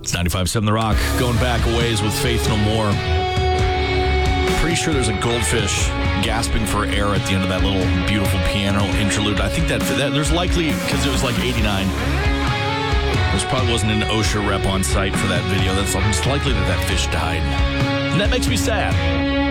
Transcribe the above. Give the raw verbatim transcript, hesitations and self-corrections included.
It's ninety-five point seven The Rock, going back a ways with Faith No More. Pretty sure there's a goldfish gasping for air at the end of that little beautiful piano interlude. I think that, that there's likely, because it was like eighty-nine, there's probably wasn't an OSHA rep on site for that video. That's it's likely that that fish died. And that makes me sad.